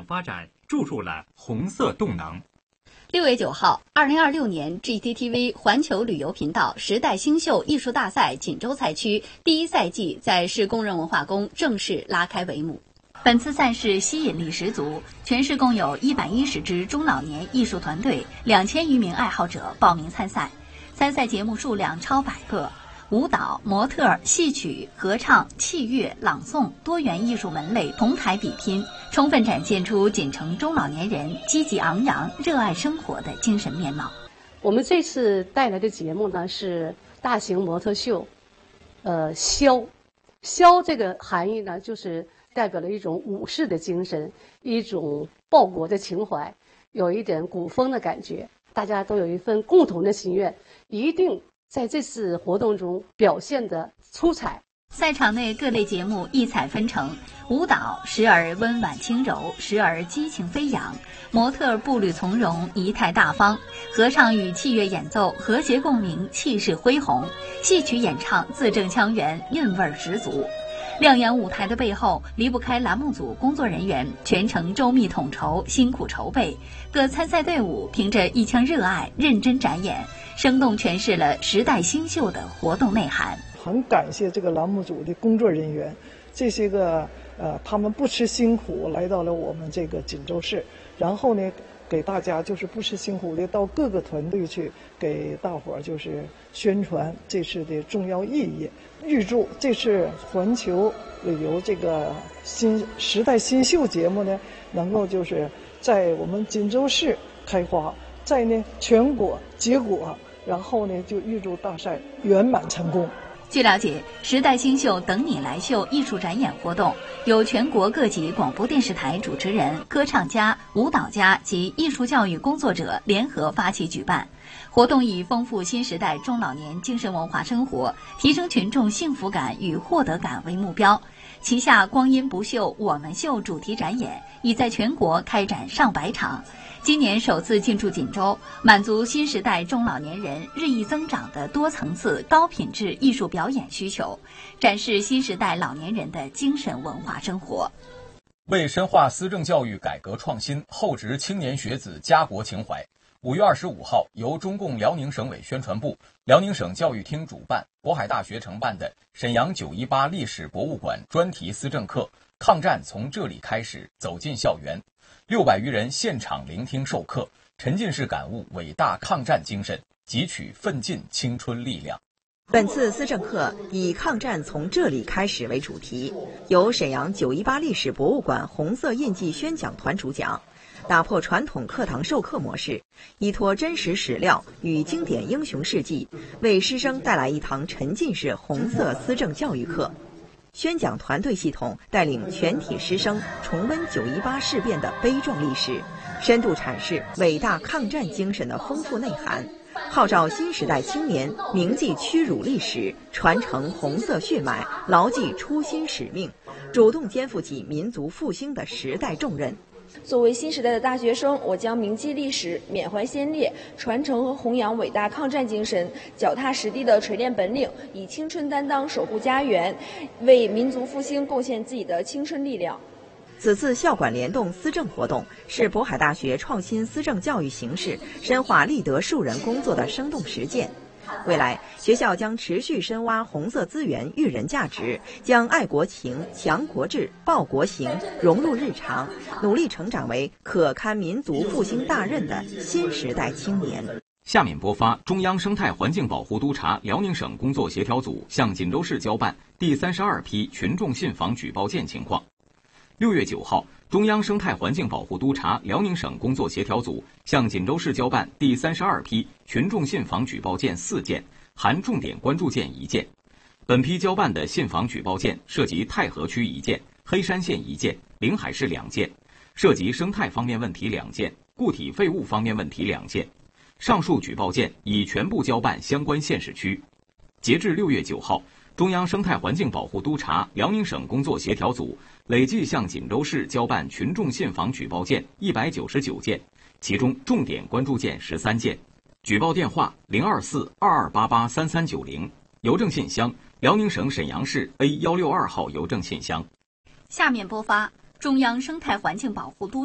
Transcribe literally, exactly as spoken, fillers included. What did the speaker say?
发展注入了红色动能。 六月九号，二零二六年 G C T V 环球旅游频道时代新秀艺术大赛锦州赛区第一赛季在市工人文化宫正式拉开帷幕。本次赛事吸引力十足，全市共有一百一十支中老年艺术团队、两千余名爱好者报名参赛，参赛节目数量超百个。舞蹈、模特、戏曲、合唱、器乐、朗诵多元艺术门类同台比拼，充分展现出锦城中老年人积极昂扬、热爱生活的精神面貌。 我们这次带来的节目呢是大型模特秀，呃，萧，萧这个含义呢就是代表了一种武士的精神，一种报国的情怀，有一点古风的感觉。大家都有一份共同的心愿，一定在这次活动中表现得出彩。 赛场内各类节目异彩纷呈，舞蹈时而温婉轻柔，时而激情飞扬；模特步履从容，仪态大方；合唱与器乐演奏和谐共鸣，气势恢宏；戏曲演唱字正腔圆，韵味十足。亮眼舞台的背后，离不开栏目组工作人员全程周密统筹、辛苦筹备。各参赛队伍凭着一腔热爱，认真展演，生动诠释了时代新秀的活动内涵。 很感谢这个栏目组的工作人员，这些个呃，他们不辞辛苦来到了我们这个锦州市，然后呢，给大家就是不辞辛苦的到各个团队去给大伙儿就是宣传这次的重要意义。预祝这次环球旅游这个新时代新秀节目呢，能够就是在我们锦州市开花，在呢全国结果，然后呢就预祝大赛圆满成功。 据了解，时代新秀等你来秀艺术展演活动由全国各级广播电视台主持人、歌唱家、舞蹈家及艺术教育工作者联合发起举办。活动以丰富新时代中老年精神文化生活，提升群众幸福感与获得感为目标。旗下光阴不朽我们秀主题展演已在全国开展上百场，今年首次进驻锦州，满足新时代中老年人日益增长的多层次高品质艺术表演需求，展示新时代老年人的精神文化生活。 为深化思政教育改革创新，厚植青年学子家国情怀，五月二十五号，由中共辽宁省委宣传部、辽宁省教育厅主办，渤海大学承办的沈阳九一八历史博物馆专题思政课《抗战从这里开始》走进校园，六百余人现场聆听授课，沉浸式感悟伟大抗战精神，汲取奋进青春力量。 本次思政课以“抗战从这里开始”为主题，由沈阳九一八历史博物馆红色印记宣讲团主讲。打破传统课堂授课模式，依托真实史料与经典英雄事迹，为师生带来一堂沉浸式红色思政教育课。宣讲团队系统带领全体师生重温九一八事变的悲壮历史，深度阐释伟大抗战精神的丰富内涵，号召新时代青年铭记屈辱历史，传承红色血脉，牢记初心使命，主动肩负起民族复兴的时代重任。 作为新时代的大学生，我将铭记历史，缅怀先烈，传承和弘扬伟大抗战精神，脚踏实地的锤炼本领，以青春担当守护家园，为民族复兴贡献自己的青春力量。 此次校馆联动思政活动是渤海大学创新思政教育形式深化立德树人工作的生动实践。未来，学校将持续深挖红色资源育人价值，将爱国情、强国志、报国行融入日常，努力成长为可堪民族复兴大任的新时代青年。 下面播发中央生态环境保护督察辽宁省工作协调组向锦州市交办第三十二批群众信访举报件情况。六月九号，中央生态环境保护督察辽宁省工作协调组向锦州市交办第三十二批群众信访举报件四件，含重点关注件一件。本批交办的信访举报件涉及太河区一件、黑山县一件、临海市两件，涉及生态方面问题两件、固体废物方面问题两件。上述举报件已全部交办相关县市区。截至六月九号，中央生态环境保护督察辽宁省工作协调组累计向锦州市交办群众信访举报件一百九十九件，其中重点关注件十三件。举报电话零二四二二八八三三九零，邮政信箱辽宁省沈阳市 A 一六二号邮政信箱。 下面播发中央生态环境保护督